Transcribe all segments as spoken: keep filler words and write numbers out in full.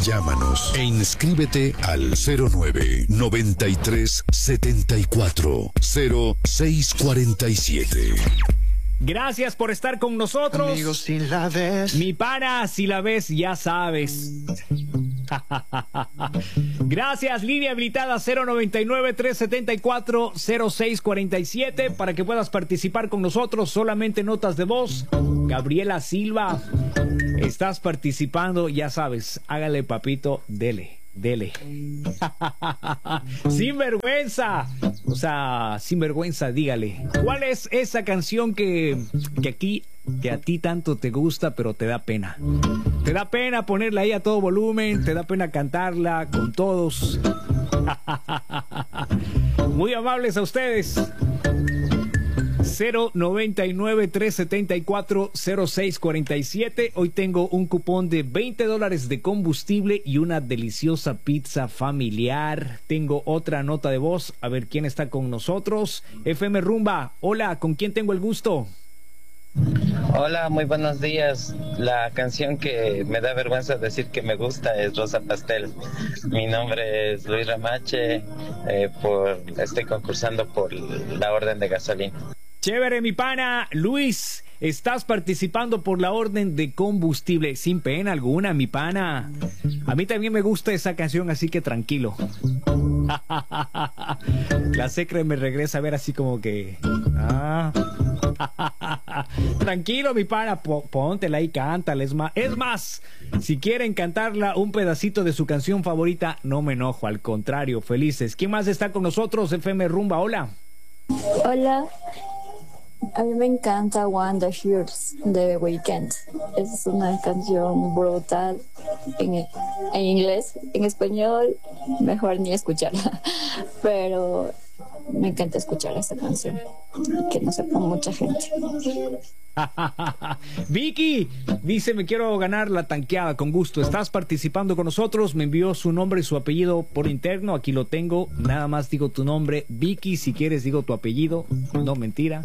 Llámanos e inscríbete al cero nueve noventa y tres setenta y cuatro cero seis cuarenta y siete. Gracias por estar con nosotros. Amigos, si la ves. Mi pana, si la ves, ya sabes. Gracias, línea habilitada cero noventa y nueve tres setenta y cuatro cero seis cuarenta y siete para que puedas participar con nosotros. Solamente notas de voz. Gabriela Silva, estás participando, ya sabes. Hágale, papito, dele. Dele. Sin vergüenza. O sea, sin vergüenza, dígale. ¿Cuál es esa canción que, que aquí, que a ti tanto te gusta, pero te da pena? Te da pena ponerla ahí a todo volumen, te da pena cantarla con todos. Muy amables a ustedes. cero noventa y nueve tres setenta y cuatro cero seis cuarenta y siete. Hoy tengo un cupón de veinte dólares de combustible y una deliciosa pizza familiar. Tengo otra nota de voz. A ver quién está con nosotros. F M Rumba. Hola, ¿con quién tengo el gusto? Hola, muy buenos días. La canción que me da vergüenza decir que me gusta es Rosa Pastel. Mi nombre es Luis Ramache. Eh, por, estoy concursando por la orden de gasolina. Chévere, mi pana. Luis, estás participando por la orden de combustible. Sin pena alguna, mi pana. A mí también me gusta esa canción, así que tranquilo. La secre me regresa a ver así como que... Ah. Tranquilo, mi pana, póntela y cántala. Es más, es más, si quieren cantarla un pedacito de su canción favorita, no me enojo, al contrario, felices. ¿Quién más está con nosotros? F M Rumba, hola. Hola. A mí me encanta Wanda Shirts de The Weeknd. Es una canción brutal en, en inglés. En español, mejor ni escucharla. Pero me encanta escuchar esta canción, que no sepa mucha gente. Vicky dice: me quiero ganar la tanqueada, con gusto. Estás participando con nosotros. Me envió su nombre y su apellido por interno. Aquí lo tengo. Nada más digo tu nombre, Vicky. Si quieres digo tu apellido. No, mentira.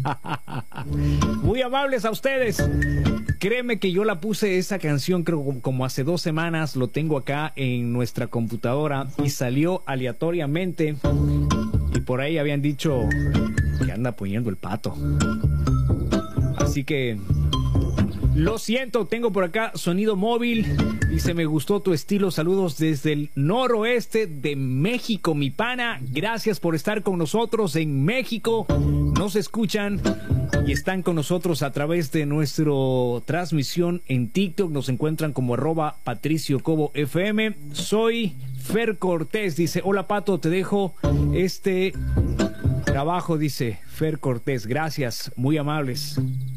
Muy amables a ustedes. Créeme que yo la puse esa canción creo como hace dos semanas. Lo tengo acá en nuestra computadora y salió aleatoriamente. Y por ahí habían dicho que anda poniendo el pato. Así que lo siento, tengo por acá sonido móvil. Dice: me gustó tu estilo. Saludos desde el noroeste de México, mi pana. Gracias por estar con nosotros en México. Nos escuchan y están con nosotros a través de nuestra transmisión en TikTok. Nos encuentran como arroba Patricio Cobo F M. Soy Fer Cortés. Dice: hola, Pato, te dejo este trabajo. Dice Fer Cortés. Gracias, muy amables.